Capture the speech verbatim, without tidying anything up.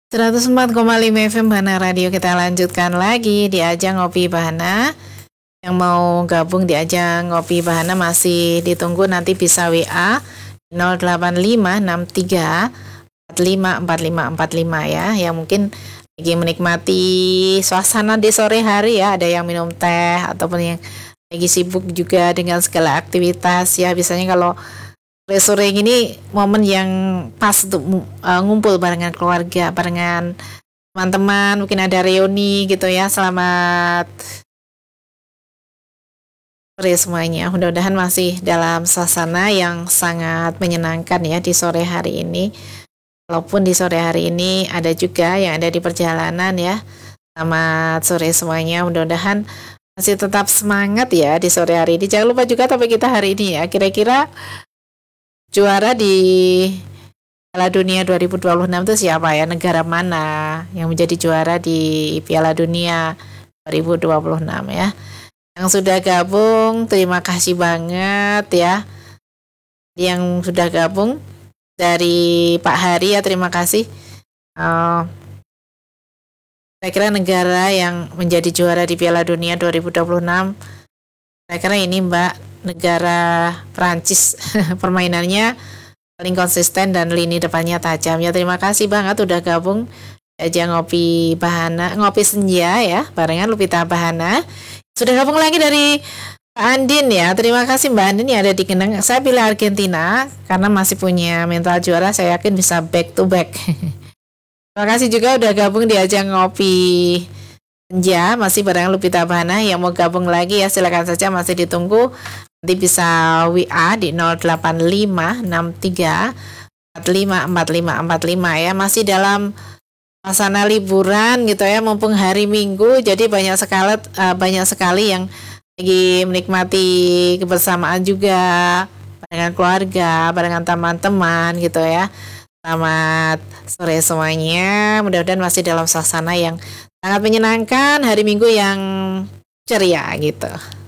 seratus empat koma lima F M Bahana Radio, kita lanjutkan lagi di ajang Ngopi Bahana. Yang mau gabung di ajang Ngopi Bahana masih ditunggu, nanti bisa W A nol delapan lima enam tiga empat lima empat lima empat lima ya. Yang mungkin lagi menikmati suasana di sore hari ya, ada yang minum teh ataupun yang lagi sibuk juga dengan segala aktivitas ya. Biasanya kalau sore ini momen yang pas untuk uh, ngumpul barengan keluarga, barengan teman-teman, mungkin ada reuni gitu ya. Selamat sore semuanya. Mudah-mudahan masih dalam suasana yang sangat menyenangkan ya di sore hari ini. Walaupun di sore hari ini ada juga yang ada di perjalanan ya. Selamat sore semuanya. Mudah-mudahan masih tetap semangat ya di sore hari ini. Jangan lupa juga topik kita hari ini ya. Kira-kira juara di Piala Dunia dua ribu dua puluh enam itu siapa ya? Negara mana yang menjadi juara di Piala Dunia dua ribu dua puluh enam ya? Yang sudah gabung, terima kasih banget ya. Yang sudah gabung dari Pak Hari ya, terima kasih. Uh, saya kira negara yang menjadi juara di Piala Dunia dua ribu dua puluh enam, saya kira ini Mbak, negara Prancis. Permainannya paling konsisten dan lini depannya tajam ya. Terima kasih banget udah gabung aja Ngopi Bahana, Ngopi Senja ya, barengan Lupita Bahana. Sudah gabung lagi dari Pak Andin ya. Terima kasih Mbak Andin yang ada di Kendang. Saya pilih Argentina karena masih punya mental juara, saya yakin bisa back to back. Terima kasih juga udah gabung di ajang Ngopi Senja, masih barengan Lupita Bahana. Yang mau gabung lagi ya silakan saja, masih ditunggu. Nanti bisa W A di nol delapan lima enam tiga empat lima empat lima empat lima ya. Masih dalam suasana liburan gitu ya, mumpung hari Minggu, jadi banyak sekali uh, banyak sekali yang lagi menikmati kebersamaan juga barengan keluarga, barengan teman-teman gitu ya. Selamat sore semuanya. Mudah-mudahan masih dalam suasana yang sangat menyenangkan, hari Minggu yang ceria gitu.